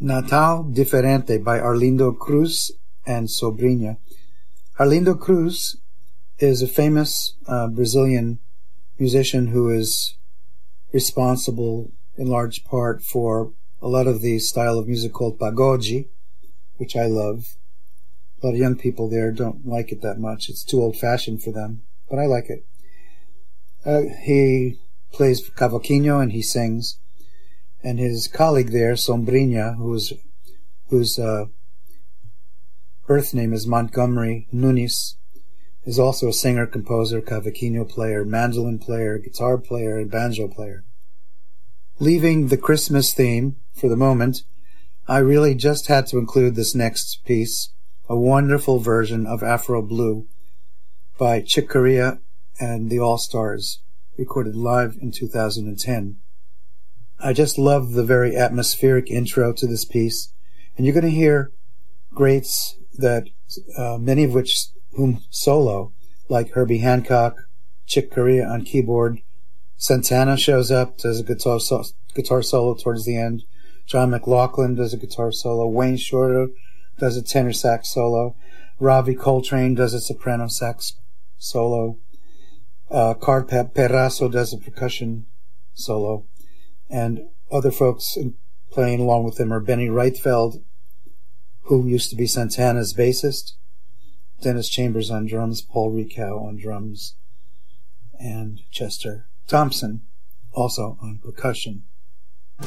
Natal Diferente by Arlindo Cruz and Sobrinha. Arlindo Cruz is a famous Brazilian musician who is responsible in large part for a lot of the style of music called pagode, which I love. A lot of young people there don't like it that much. It's too old-fashioned for them, but I like it. He plays cavaquinho and he sings. And his colleague there, Sombrinha, whose birth name is Montgomery Nunes, is also a singer, composer, cavaquinho player, mandolin player, guitar player, and banjo player. Leaving the Christmas theme for the moment, I really just had to include this next piece, a wonderful version of Afro Blue by Chick Corea and the All-Stars, recorded live in 2010. I just love the very atmospheric intro to this piece, and you're going to hear greats that many of which whom solo, like Herbie Hancock, Chick Corea on keyboard. Santana shows up, does a guitar solo towards the end. John McLaughlin does a guitar solo. Wayne Shorter does a tenor sax solo. Ravi Coltrane does a soprano sax solo. Carl Perrasso does a percussion solo. And other folks playing along with them are Benny Reitfeld, who used to be Santana's bassist, Dennis Chambers on drums, Paul Ricow on drums, and Chester Thompson also on percussion.